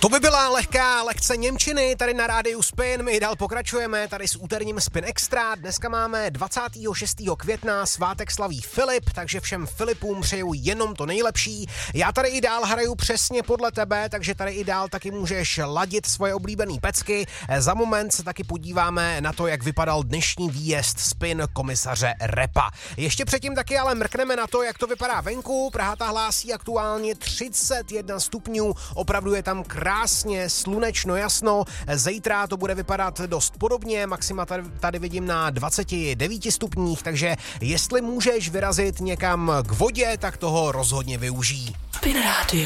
To by byla lehká lekce němčiny tady na rádiu Spin. My dál pokračujeme tady s úterním Spin Extra. Dneska máme 26. května, svátek slaví Filip, takže všem Filipům přeju jenom to nejlepší. Já tady i dál hraju přesně podle tebe, takže tady i dál taky můžeš ladit svoje oblíbené pecky. Za moment se taky podíváme na to, jak vypadal dnešní výjezd Spin komisaře Repa. Ještě předtím taky ale mrkneme na to, jak to vypadá venku. Praha ta hlásí aktuálně 31 stupňů, opravdu je tam krásně, slunečno, jasno. Zítra to bude vypadat dost podobně, maxima tady vidím na 29 stupních, takže jestli můžeš vyrazit někam k vodě, tak toho rozhodně využij. Spin Radio.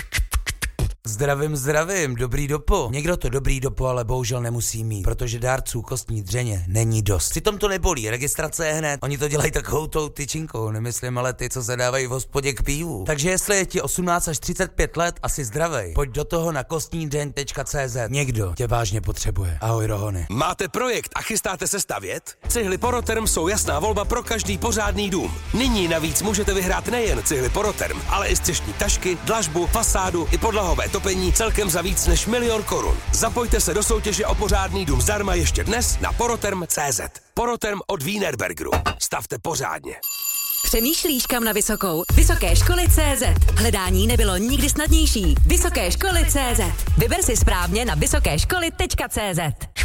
Zdravím, dobrý dopo. Někdo to dobrý dopo ale bohužel nemusí mít, protože dárců kostní dřeně není dost. Přitom to nebolí, registrace je hned, oni to dělají takovou tou tyčinkou, nemyslím ale ty, co se dávají v hospodě k pivu. Takže jestli je ti 18 až 35 let, asi zdravej, pojď do toho na kostnídřeň.cz. Někdo tě vážně potřebuje. Ahoj Rohony. Máte projekt a chystáte se stavět? Cihly Poroterm jsou jasná volba pro každý pořádný dům. Nyní navíc můžete vyhrát nejen cihly Poroterm, ale i střešní tašky, dlažbu, fasádu i podlahové topení celkem za víc než 1 000 000 korun. Zapojte se do soutěže o pořádný dům zdarma ještě dnes na poroterm.cz. Poroterm od Wienerbergeru. Stavte pořádně. Přemýšlíš kam na vysokou? Vysoké školy CZ. Hledání nebylo nikdy snadnější. Vysoké školy CZ. Vyber si správně na vysokeškoly.cz.